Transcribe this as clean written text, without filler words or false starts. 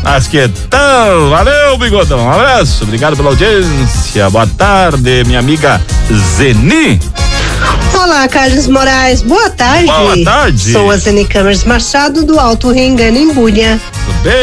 Mas que tal? Valeu, Bigodão. Um abraço, obrigado pela audiência. Boa tarde, minha amiga Zeni. Olá, Carlos Moraes, boa tarde. Boa tarde. Sou a Zeni Câmeras Machado do Alto Rengana, em Bunha. Tudo bem?